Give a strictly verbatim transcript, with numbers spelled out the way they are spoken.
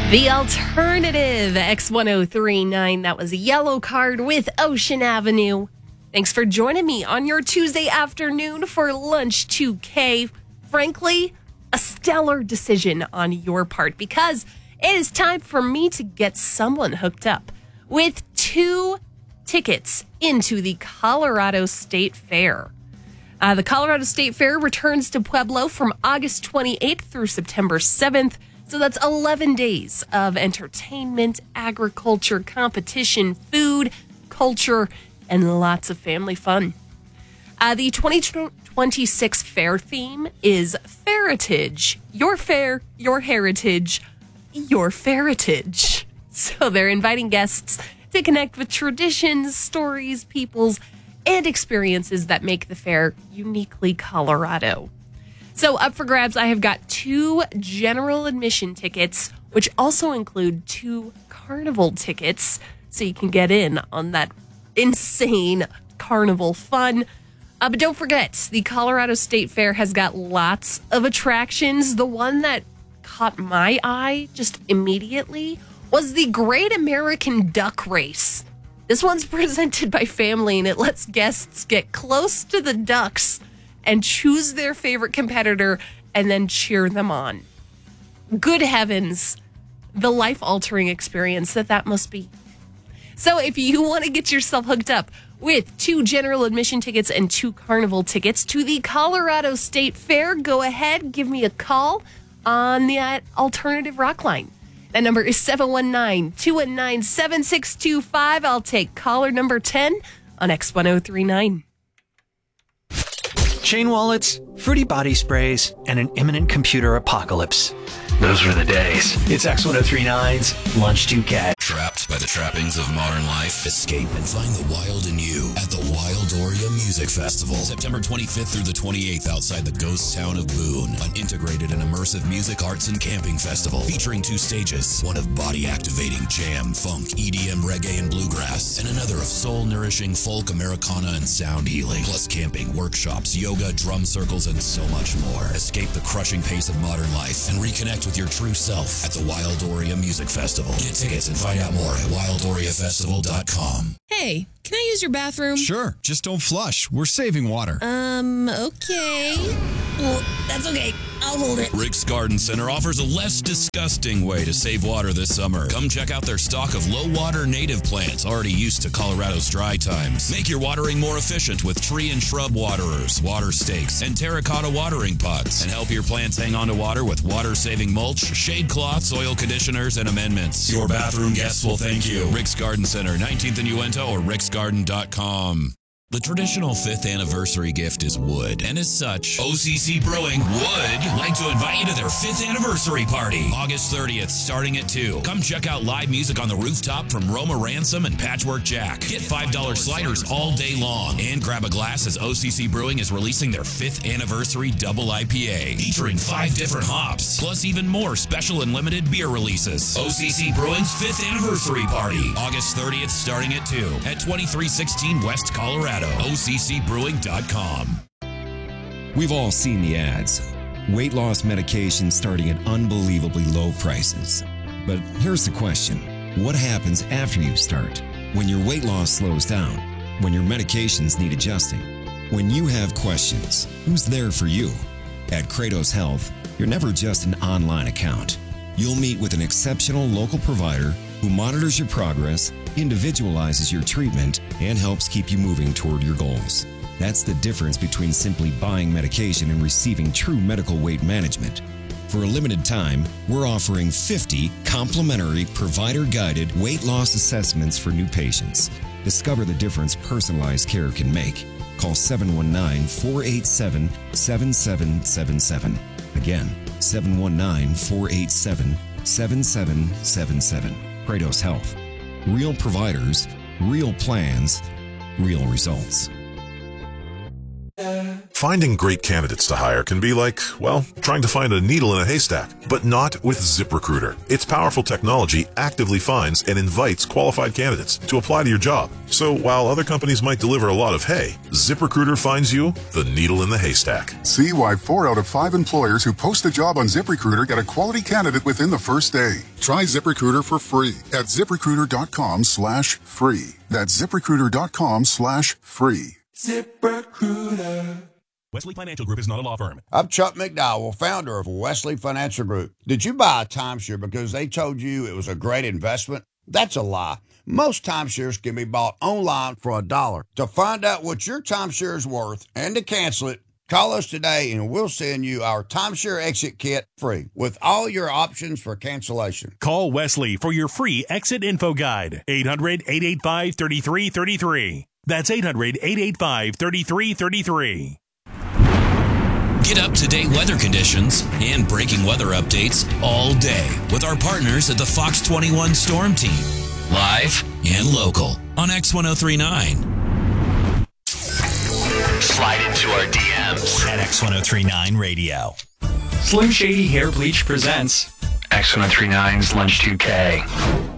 The Alternative, X ten thirty-nine. That was a Yellow Card with Ocean Avenue. Thanks for joining me on your Tuesday afternoon for Lunch two K. Frankly, a stellar decision on your part because it is time for me to get someone hooked up with two tickets into the Colorado State Fair. Uh, the Colorado State Fair returns to Pueblo from August twenty-eighth through September seventh. So that's eleven days of entertainment, agriculture, competition, food, culture, and lots of family fun. Uh, the twenty twenty-six fair theme is Feritage. Your fair, your heritage, your Feritage. So they're inviting guests to connect with traditions, stories, peoples, and experiences that make the fair uniquely Colorado. So up for grabs, I have got two general admission tickets, which also include two carnival tickets, so you can get in on that insane carnival fun. Uh, but don't forget, the Colorado State Fair has got lots of attractions. The one that caught my eye just immediately was the Great American Duck Race. This one's presented by Family, and it lets guests get close to the ducks and choose their favorite competitor and then cheer them on. Good heavens, the life-altering experience that that must be. So if you want to get yourself hooked up with two general admission tickets and two carnival tickets to the Colorado State Fair, go ahead, give me a call on the uh, Alternative Rock line. That number is seven one nine, two one nine, seven six two five. I'll take caller number ten on X ten thirty-nine. Chain wallets, fruity body sprays, and an imminent computer apocalypse. Those were the days. It's X ten thirty-nine's Lunch two K. Trapped by the trappings of modern life? Escape and find the wild in you at the Wildoria Music Festival. September twenty-fifth through the twenty-eighth outside the ghost town of Boone. An integrated and immersive music, arts, and camping festival featuring two stages. One of body-activating jam, funk, E D M, reggae, and bluegrass. And another of soul-nourishing folk, Americana, and sound healing. Plus camping, workshops, yoga, drum circles, and so much more. Escape the crushing pace of modern life and reconnect with your true self at the Wildoria Music Festival. Get tickets and find out more at wildoria festival dot com. Hey, can I use your bathroom? Sure, just don't flush. We're saving water. Um, okay. Well, that's okay. I'll hold it. Rick's Garden Center offers a less disgusting way to save water this summer. Come check out their stock of low-water native plants already used to Colorado's dry times. Make your watering more efficient with tree and shrub waterers, water stakes, and terracotta watering pots. And help your plants hang on to water with water-saving mulch, shade cloths, oil conditioners, and amendments. Your bathroom guests will thank you. Rick's Garden Center, nineteenth and Uinta, or ricks garden dot com. The traditional fifth anniversary gift is wood, and as such, O C C Brewing would like to invite you to their fifth anniversary party, August thirtieth, starting at two. Come check out live music on the rooftop from Roma Ransom and Patchwork Jack. Get five dollar sliders all day long, and grab a glass as O C C Brewing is releasing their fifth anniversary double I P A, featuring five different hops, plus even more special and limited beer releases. O C C Brewing's fifth anniversary party, August thirtieth, starting at two, at twenty-three sixteen West Colorado. O C C brewing dot com. We've all seen the ads. Weight loss medications starting at unbelievably low prices. But here's the question. What happens after you start? When your weight loss slows down? When your medications need adjusting? When you have questions, who's there for you? At Kratos Health, you're never just an online account. You'll meet with an exceptional local provider who monitors your progress, individualizes your treatment, and helps keep you moving toward your goals. That's the difference between simply buying medication and receiving true medical weight management. For a limited time, we're offering fifty complimentary provider-guided weight loss assessments for new patients. Discover the difference personalized care can make. Call seven one nine, four eight seven, seven seven seven seven. Again, seven one nine, four eight seven, seven seven seven seven. Kratos Health. Real providers, real plans, real results. Finding great candidates to hire can be like, well, trying to find a needle in a haystack, but not with ZipRecruiter. Its powerful technology actively finds and invites qualified candidates to apply to your job. So while other companies might deliver a lot of hay, ZipRecruiter finds you the needle in the haystack. See why four out of five employers who post a job on ZipRecruiter get a quality candidate within the first day. Try ZipRecruiter for free at ZipRecruiter.com slash free. That's ZipRecruiter.com slash free. ZipRecruiter. Wesley Financial Group is not a law firm. I'm Chuck McDowell, founder of Wesley Financial Group. Did you buy a timeshare because they told you it was a great investment? That's a lie. Most timeshares can be bought online for a dollar. To find out what your timeshare is worth and to cancel it, call us today and we'll send you our timeshare exit kit free with all your options for cancellation. Call Wesley for your free exit info guide. eight hundred, eight eight five, three three three three. That's eight hundred, eight eight five, three three three three. Get up-to-date weather conditions and breaking weather updates all day with our partners at the Fox twenty-one Storm Team. Live and local on X ten thirty-nine. Slide into our D Ms at X ten thirty-nine Radio. Slim Shady Hair Bleach presents X ten thirty-nine's Lunch two K.